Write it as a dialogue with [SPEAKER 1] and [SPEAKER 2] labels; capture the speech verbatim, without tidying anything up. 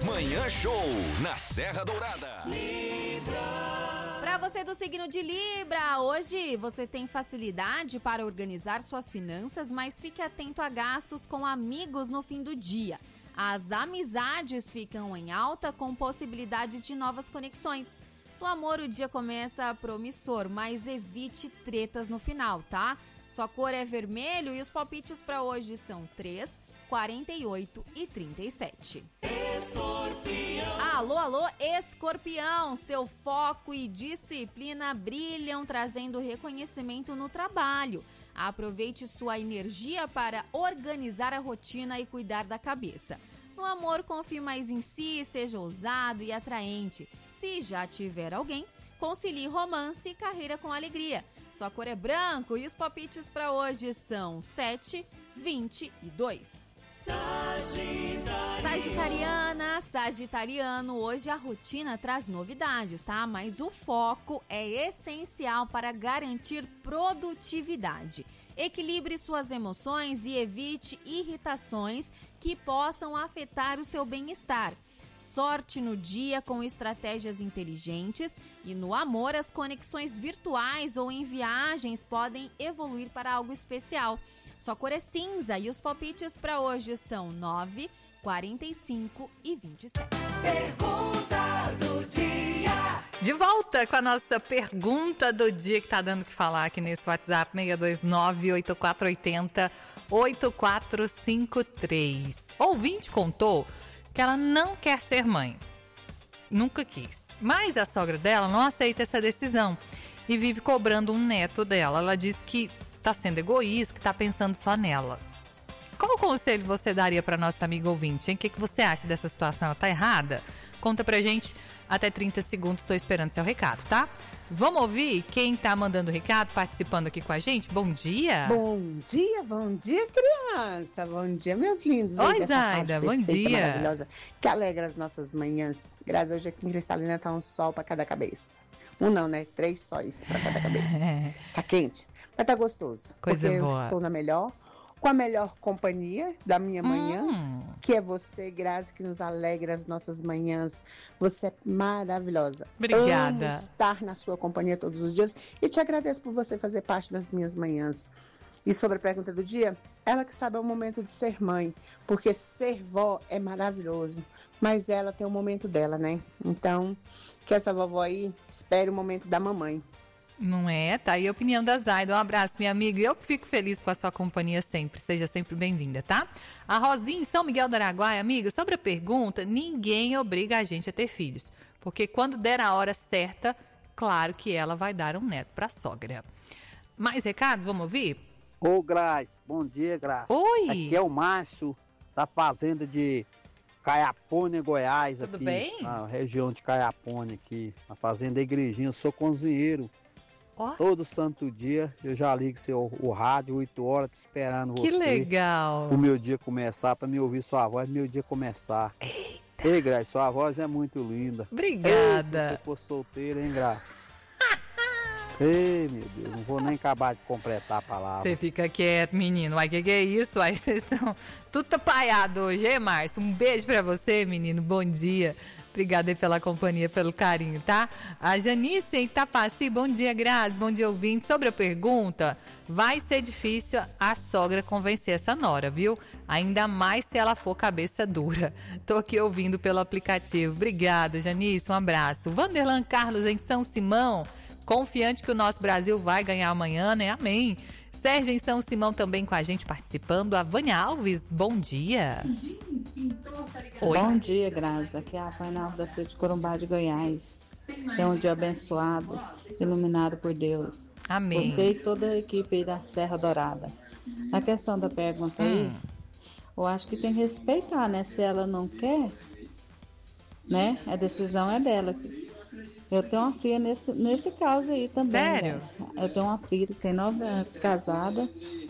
[SPEAKER 1] Manhã Show, na Serra Dourada.
[SPEAKER 2] Para você do signo de Libra, hoje você tem facilidade para organizar suas finanças, mas fique atento a gastos com amigos no fim do dia. As amizades ficam em alta com possibilidades de novas conexões. No amor, o dia começa promissor, mas evite tretas no final, tá? Sua cor é vermelho e os palpites para hoje são três, quarenta e oito e trinta e sete. Escorpião. Alô, alô, Escorpião! Seu foco e disciplina brilham, trazendo reconhecimento no trabalho. Aproveite sua energia para organizar a rotina e cuidar da cabeça. No amor, confie mais em si, seja ousado e atraente. Se já tiver alguém, concilie romance e carreira com alegria. Sua cor é branco e os palpites para hoje são sete, vinte e dois. Sagitariana. Sagitariana, Sagitariano, hoje a rotina traz novidades, tá? Mas o foco é essencial para garantir produtividade. Equilibre suas emoções e evite irritações que possam afetar o seu bem-estar. Sorte no dia com estratégias inteligentes e no amor as conexões virtuais ou em viagens podem evoluir para algo especial. Sua cor é cinza e os palpites para hoje são nove, quarenta e cinco e vinte e sete.
[SPEAKER 3] Pergunta do dia.
[SPEAKER 4] De volta com a nossa pergunta do dia que tá dando o que falar aqui nesse WhatsApp seis dois nove, oito quatro oito zero, oito quatro cinco três. Ouvinte contou que ela não quer ser mãe. Nunca quis. Mas a sogra dela não aceita essa decisão e vive cobrando um neto dela. Ela diz que tá sendo egoísta, que tá pensando só nela. Qual conselho você daria para nossa amiga ouvinte, hein? O que, que você acha dessa situação? Ela tá errada? Conta pra gente até trinta segundos, tô esperando seu recado, tá? Vamos ouvir quem tá mandando recado, participando aqui com a gente? Bom dia!
[SPEAKER 5] Bom dia, bom dia, criança! Bom dia, meus lindos!
[SPEAKER 4] Oi, Zaida, bom dia!
[SPEAKER 5] Maravilhosa, que alegra as nossas manhãs. Graças a hoje aqui em Cristalina tá um sol pra cada cabeça. Um não, né? Três sóis pra cada cabeça.
[SPEAKER 4] É.
[SPEAKER 5] Tá quente, mas tá gostoso.
[SPEAKER 4] Coisa
[SPEAKER 5] porque
[SPEAKER 4] boa.
[SPEAKER 5] eu estou na melhor, com a melhor companhia da minha manhã,
[SPEAKER 4] Hum.
[SPEAKER 5] que é você, Grazi, que nos alegra as nossas manhãs. Você é maravilhosa.
[SPEAKER 4] Obrigada.
[SPEAKER 5] Amo estar na sua companhia todos os dias e te agradeço por você fazer parte das minhas manhãs. E sobre a pergunta do dia, ela que sabe é o momento de ser mãe, porque ser vó é maravilhoso, mas ela tem o momento dela, né? Então, que essa vovó aí espere o momento da mamãe.
[SPEAKER 4] Não é? Tá aí a opinião da Zaida. Um abraço, minha amiga. Eu que fico feliz com a sua companhia sempre. Seja sempre bem-vinda, tá? A Rosinha em São Miguel do Araguaia, amiga, sobre a pergunta, ninguém obriga a gente a ter filhos. Porque quando der a hora certa, claro que ela vai dar um neto pra sogra. Mais recados? Vamos ouvir?
[SPEAKER 6] Ô, Grazi, bom dia, Grazi.
[SPEAKER 4] Oi!
[SPEAKER 6] Aqui é o Márcio, da fazenda de Caiapônia, Goiás.
[SPEAKER 4] Tudo
[SPEAKER 6] aqui,
[SPEAKER 4] bem?
[SPEAKER 6] Na região de Caiapônia, aqui, na fazenda Igrejinha. Eu sou cozinheiro.
[SPEAKER 4] Ó,
[SPEAKER 6] Todo santo dia eu já ligo seu, o rádio, oito horas, te esperando
[SPEAKER 4] que
[SPEAKER 6] você.
[SPEAKER 4] legal!
[SPEAKER 6] O meu dia começar, pra me ouvir sua voz, meu dia começar. Eita! Ei, Grazi, sua voz é muito linda. Ei, se
[SPEAKER 4] Obrigada!
[SPEAKER 6] você for solteira, hein, Grazi? Ei, meu Deus, não vou nem acabar de completar a palavra.
[SPEAKER 4] Você fica quieto, menino. Ai, que que é isso? Aí vocês estão tudo apaiado hoje, hein, Márcio? Um beijo pra você, menino. Bom dia. Obrigada aí pela companhia, pelo carinho, tá? A Janice em Itapaci, bom dia, Grazi, bom dia, ouvinte. Sobre a pergunta, vai ser difícil a sogra convencer essa nora, viu? Ainda mais se ela for cabeça dura. Tô aqui ouvindo pelo aplicativo. Obrigada, Janice, um abraço. Vanderlan Carlos em São Simão, confiante que o nosso Brasil vai ganhar amanhã, né? Amém. Sérgio em São Simão também com a gente participando. A Vânia Alves, bom dia. Oi.
[SPEAKER 7] Bom dia, Grazi. Aqui é a Vânia Alves da cidade de Corumbá de Goiás. É um dia abençoado, iluminado por Deus.
[SPEAKER 4] Amém.
[SPEAKER 7] Você e toda a equipe aí da Serra Dourada. Na questão da pergunta aí,
[SPEAKER 4] Hum.
[SPEAKER 7] eu acho que tem que respeitar, né? Se ela não quer, né? A decisão é dela. Eu tenho uma filha nesse, nesse caso aí também.
[SPEAKER 4] Sério?
[SPEAKER 7] Né? Eu tenho uma filha que tem nove anos, casada,